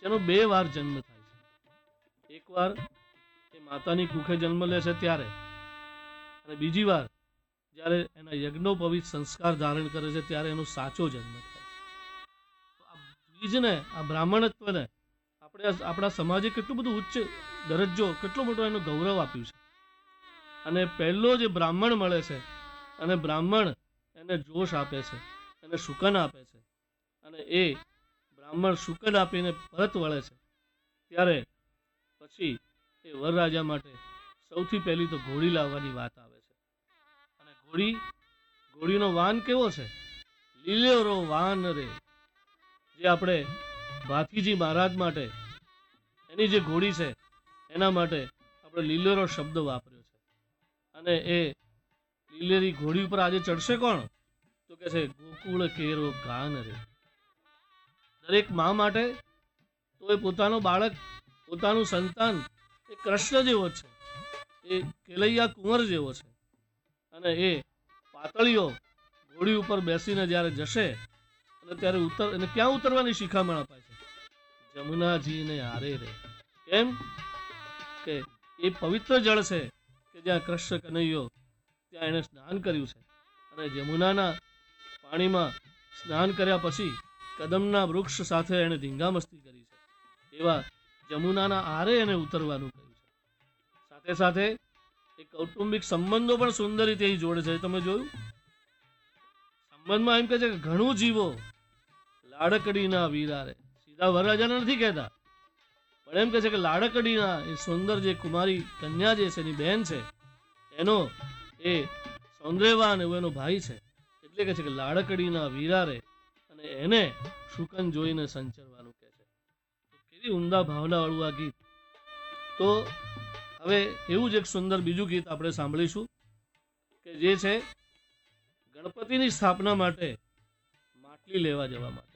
જેનો 2 વાર જન્મ થાય છે. એકવાર એ માતાની કુખે જન્મ લે છે ત્યારે, અને બીજી વાર જ્યારે એના યજ્ઞોપવિત સંસ્કાર ધારણ કરે છે ત્યારે એનો સાચો જન્મ થાય છે. તો આ બીજને, આ બ્રાહ્મણત્વને આપણે આપણા સમાજે કેટલું બધું ઉચ્ચ દરજ્જો, કેટલો મોટો એનો ગૌરવ આપ્યું છે. અને પહેલો જે બ્રાહ્મણ મળે છે અને બ્રાહ્મણ એને જોશ આપે છે, એને શુકન આપે છે, અને એ બ્રાહ્મણ શુકન આપીને પરત વળે છે ત્યારે પછી એ વરરાજા માટે સૌથી પહેલી તો ઘોડી લાવવાની વાત આવે છે. અને ઘોડીનો વાન કેવો છે? લીલેરો વાન રે. જે આપણે ભાથીજી મહારાજ માટે એની જે ઘોડી છે એના માટે આપણે લીલેરો શબ્દ વાપર્યો છે. અને એ લીલેરી ઘોડી ઉપર આજે ચડશે કોણ? તો કે છે ગોકુળ કેરો ગાન રે. દરેક મા માટે તો એ પોતાનો બાળક, પોતાનું સંતાન એ કૃષ્ણ જેવો છે, એ કેલૈયા કુંવર જેવો છે. અને એ પાતળીઓ ઘોડી ઉપર બેસીને જ્યારે જશે અને ત્યારે એને ક્યાં ઉતરવાની શિખામણ અપાય છે? જમુનાજીને હારે રે. કેમ કે એ પવિત્ર જળ છે કે જ્યાં કૃષ્ણ કનૈયો ત્યાં એને સ્નાન કર્યું છે. અને જમુનાના પાણીમાં સ્નાન કર્યા પછી કદમના વૃક્ષ સાથે એને ધીંગામસ્તી કરી છે. એવા જમુનાના આરે એને ઉતરવાનું કહ્યું છે. સાથે સાથે એ કૌટુંબિક સંબંધો પણ સુંદર રીતે જોડે છે. તમે જોયું? સંબંધમાં એમ કહે છે કે ઘણું જીવો લાડકડીના વીરા રે. સીધા વરરાજાને નથી કહેતા, પણ એમ કહે છે કે લાડકડીના એ સુંદર જે કુમારી કન્યા જે છે, એની બહેન છે, એનો એ સૌંદર્યવાન એવો એનો ભાઈ છે. એટલે કહે છે કે લાડકડીના વીરા રે, અને એને શુકન જોઈને સંચરવાનું કહે છે. તો કેવી ઉમદા ભાવના વાળું આ ગીત. તો હવે એવું જ એક સુંદર બીજું ગીત આપણે સાંભળીશું કે જે છે ગણપતિની સ્થાપના માટે માટલી લેવા જવા માટે.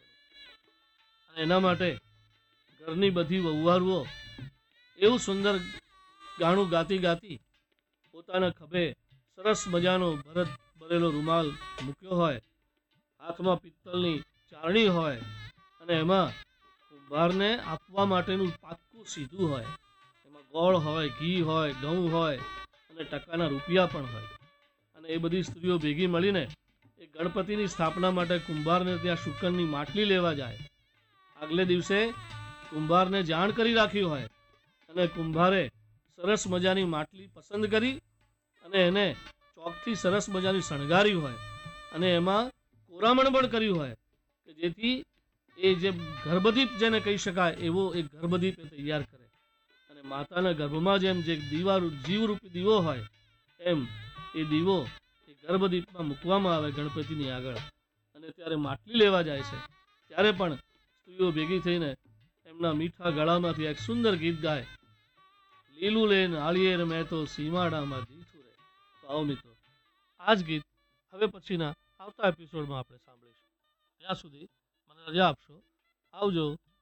અને એના માટે ઘરની બધી વહુવારુઓ એવું સુંદર ગાણું ગાતી ગાતી પોતાના ખભે સરસ મજાનો ભરત ભરેલો રૂમાલ મૂક્યો હોય, હાથમાં પિત્તળની ચારણી હોય, અને એમાં કુંભારને આપવા માટેનું પાક્કું સીધું હોય. એમાં ગોળ હોય, ઘી હોય, ઘઉં હોય અને ટકાના રૂપિયા પણ હોય. અને એ બધી સ્ત્રીઓ ભેગી મળીને એ ગણપતિની સ્થાપના માટે કુંભારને ત્યાં શુકનની માટલી લેવા જાય. આગલે દિવસે કુંભારને જાણ કરી રાખી હોય અને કુંભારે સરસ મજાની માટલી પસંદ કરી અને એને ચોકથી સરસ મજાની શણગારી હોય અને એમાં કોરામણ પણ કર્યું હોય કે જેથી એ જે ગર્ભદીપ જેને કહી શકાય એવો એક ગર્ભદીપ એ તૈયાર કરે. અને માતાના ગર્ભમાં જેમ જે જીવરૂપી દીવો હોય એમ એ દીવો એ ગર્ભદીપમાં મૂકવામાં આવે ગણપતિની આગળ. અને ત્યારે માટલી લેવા જાય છે ત્યારે પણ સ્ત્રીઓ ભેગી થઈને એમના મીઠા ગળામાંથી એક સુંદર ગીત ગાય, લીલું લે નાળિયેર મેં તો સીમાડામાં દીઠું રે. તો આવો મિત્રો, આ જ ગીત હવે પછીના આવતા એપિસોડમાં આપણે સાંભળીશું. ત્યાં સુધી મને રજા આપશો. આવજો.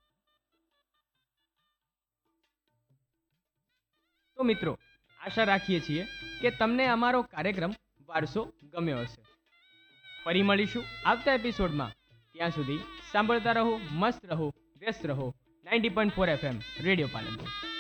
તો મિત્રો, આશા રાખીએ છીએ કે તમને અમારો કાર્યક્રમ વારસો ગમ્યો હશે. ફરી મળીશું આવતા એપિસોડમાં. ત્યાં સુધી સાંભળતા રહો, મસ્ત રહો, વ્યસ્ત રહો. 90.4 FM રેડિયો પાલનપુર.